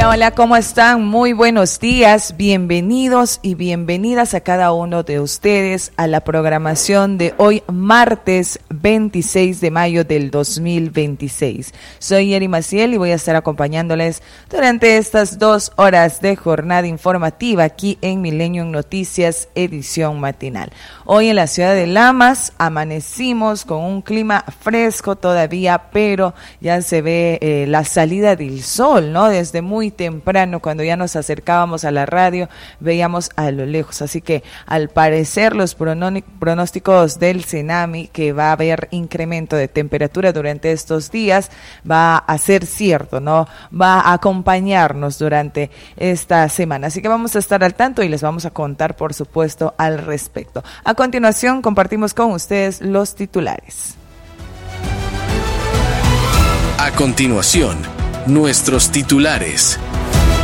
Hola, ¿cómo están? Muy buenos días, bienvenidos y bienvenidas a cada uno de ustedes a la programación de hoy, martes 26 de mayo del 2026. Soy Yeri Maciel y voy a estar acompañándoles durante estas 2 horas de jornada informativa aquí en Millennium Noticias, edición matinal. Hoy en la ciudad de Lamas amanecimos con un clima fresco todavía, pero ya se ve la salida del sol, ¿no? Desde muy temprano, cuando ya nos acercábamos a la radio, veíamos a lo lejos. Así que al parecer los pronósticos del Senami, que va a haber incremento de temperatura durante estos días, va a ser cierto, ¿no? Va a acompañarnos durante esta semana. Así que vamos a estar al tanto y les vamos a contar, por supuesto, al respecto. A continuación, compartimos con ustedes los titulares. A continuación, nuestros titulares.